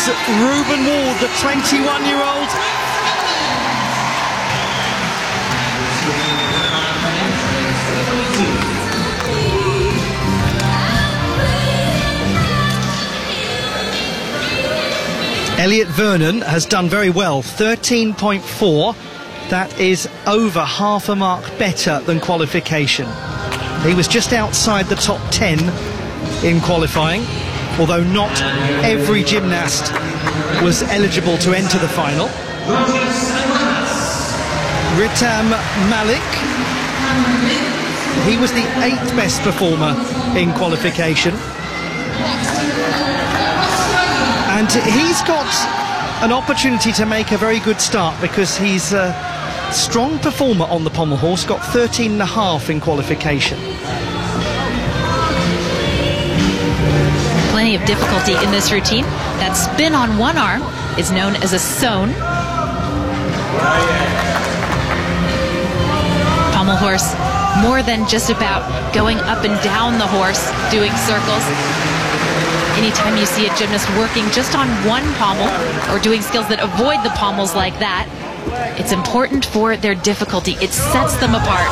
Ruben Ward, the 21-year-old. Elliot Vernon has done very well, 13.4. That is over half a mark better than qualification. He was just outside the top 10 in qualifying, although not every gymnast was eligible to enter the final. Ritam Malik, he was the 8th best performer in qualification. And he's got an opportunity to make a very good start because he's a strong performer on the pommel horse, got 13.5 in qualification. Plenty of difficulty in this routine. That spin on one arm is known as a sewn. Pommel horse, more than just about going up and down the horse, doing circles. Anytime you see a gymnast working just on one pommel or doing skills that avoid the pommels like that, it's important for their difficulty. It sets them apart.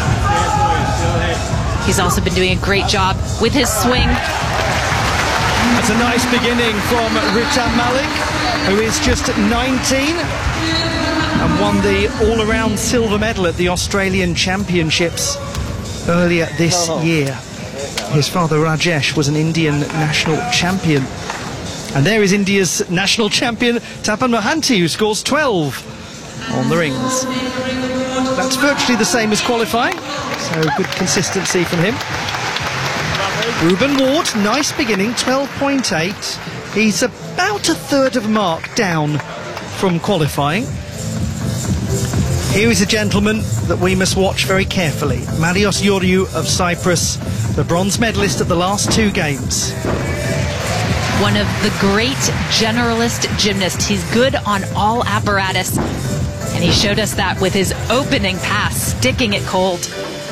He's also been doing a great job with his swing. That's a nice beginning from Ritam Malik, who is just 19 and won the all-around silver medal at the Australian Championships earlier this year. His father Rajesh was an Indian national champion. And there is India's national champion Tapan Mohanty, who scores 12 on the rings. That's virtually the same as qualifying, so good consistency from him. Ruben Ward, nice beginning, 12.8. He's about a third of a mark down from qualifying. Here is a gentleman that we must watch very carefully. Marios Ioriou of Cyprus, the bronze medalist at the last 2 games. One of the great generalist gymnasts. He's good on all apparatus. And he showed us that with his opening pass, sticking it cold.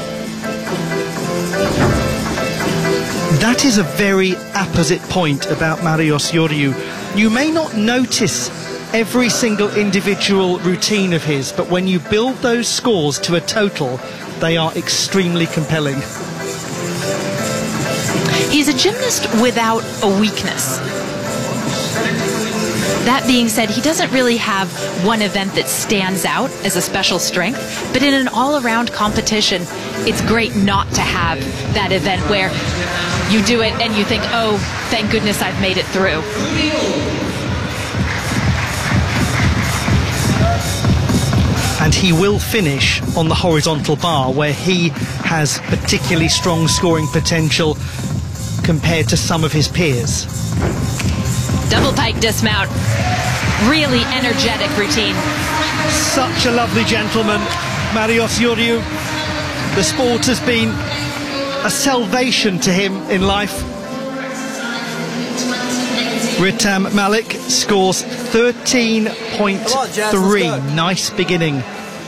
That is a very apposite point about Marios Ioriou. You may not notice every single individual routine of his, but when you build those scores to a total, they are extremely compelling. He's a gymnast without a weakness. That being said, he doesn't really have one event that stands out as a special strength, but in an all-around competition, it's great not to have that event where you do it and you think, oh, thank goodness I've made it through. And he will finish on the horizontal bar, where he has particularly strong scoring potential compared to some of his peers. Double pike dismount. Really energetic routine. Such a lovely gentleman, Marios Ioriou. The sport has been a salvation to him in life. Ritam Malik scores 13.3. Nice beginning.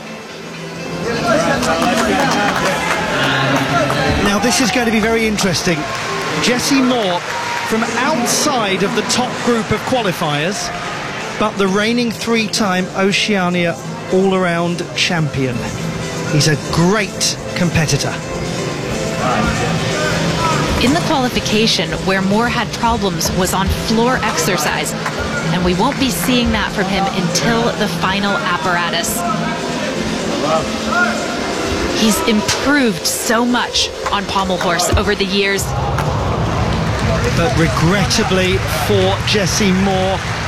Now this is going to be very interesting. Jessie Moore from outside of the top group of qualifiers, but the reigning 3-time Oceania all-around champion. He's a great competitor. In the qualification, where Moore had problems was on floor exercise, and we won't be seeing that from him until the final apparatus. He's improved so much on pommel horse over the years. But regrettably for Jessie Moore,